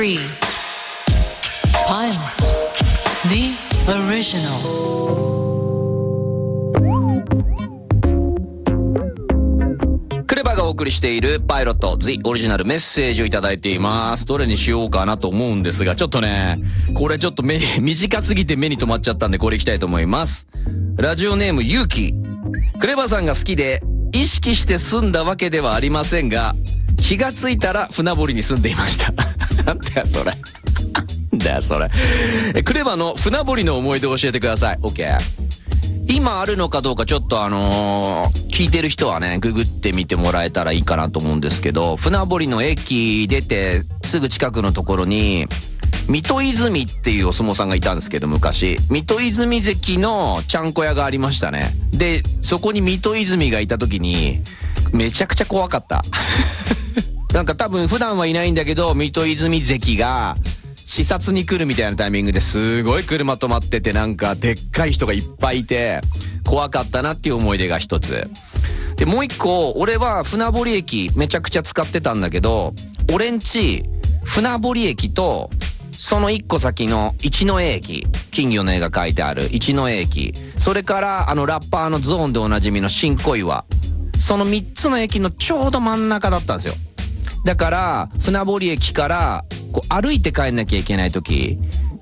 3 Pilot The Original。 クレバがお送りしているパイロット The Original メッセージをいただいています。どれにしようかなと思うんですが、ちょっとね、これちょっと短すぎて目に留まっちゃったんで、これいきたいと思います。ラジオネームゆうき。クレバさんが好きで意識して住んだわけではありませんが、気がついたら船堀に住んでいましたなんだよそれだよそれ。クレバの船堀の思い出を教えてください。 OK。今あるのかどうかちょっと聞いてる人はね、ググってみてもらえたらいいかなと思うんですけど、船堀の駅出てすぐ近くのところに水戸泉っていうお相撲さんがいたんですけど、昔水戸泉関のちゃんこ屋がありましたね。でそこに水戸泉がいた時にめちゃくちゃ怖かったなんか多分普段はいないんだけど、水戸泉関が視察に来るみたいなタイミングですごい車止まってて、なんかでっかい人がいっぱいいて怖かったなっていう思い出が一つで、もう一個、俺は船堀駅めちゃくちゃ使ってたんだけど、俺んち船堀駅とその一個先の一ノ江駅、金魚の絵が描いてある一ノ江駅、それからラッパーのゾーンでおなじみの新小岩、その3つの駅のちょうど真ん中だったんですよ。だから船堀駅からこう歩いて帰んなきゃいけない時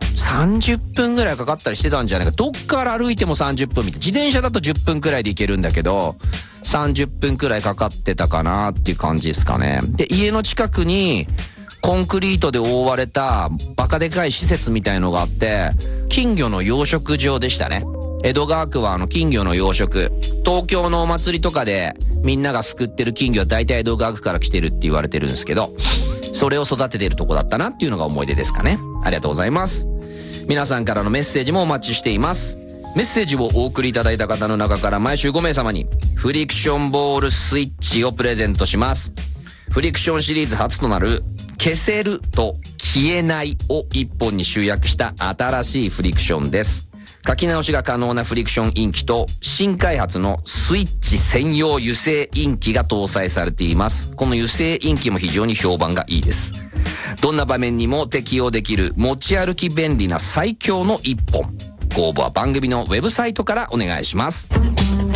30分ぐらいかかったりしてたんじゃないか。どっから歩いても30分みたいな。自転車だと10分くらいで行けるんだけど30分くらいかかってたかなっていう感じですかね。で家の近くにコンクリートで覆われたバカでかい施設みたいのがあって、金魚の養殖場でしたね。江戸川区は金魚の養殖、東京のお祭りとかでみんながすくってる金魚は大体江戸川区から来てるって言われてるんですけど、それを育ててるとこだったなっていうのが思い出ですかね。ありがとうございます。皆さんからのメッセージもお待ちしています。メッセージをお送りいただいた方の中から毎週5名様にフリクションボールスイッチをプレゼントします。フリクションシリーズ初となる消せると消えないを一本に集約した新しいフリクションです。書き直しが可能なフリクションインキと新開発のスイッチ専用油性インキが搭載されています。この油性インキも非常に評判がいいです。どんな場面にも適用できる持ち歩き便利な最強の一本。ご応募は番組のウェブサイトからお願いします。